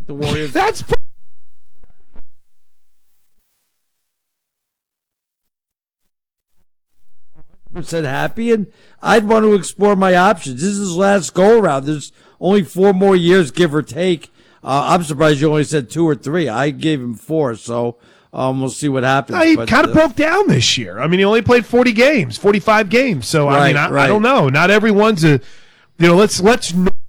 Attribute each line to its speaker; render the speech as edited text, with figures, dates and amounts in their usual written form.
Speaker 1: The Warriors.
Speaker 2: That's
Speaker 1: percent happy, and I'd want to explore my options. This is his last go around. There's only 4 more years, give or take. I'm surprised you only said 2 or 3. I gave him 4, so we'll see what happens.
Speaker 2: he kind of broke down this year. I mean, he only played 45 games. So
Speaker 1: Right,
Speaker 2: I don't know. Not everyone's a. Let's